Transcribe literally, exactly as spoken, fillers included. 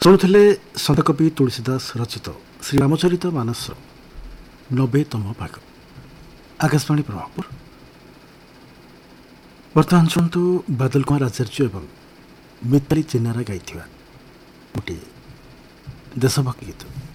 शुणुले सन्तकवि तुलसीदास रचित श्री रामचरित मानस नब्बेतम भाग आकाशवाणी ब्रह्मपुर। वर्तमान शुणु बादल कुमार आचार्य एवं मिताली चिन्नारा गाई गोटे देशभक्ति गीत।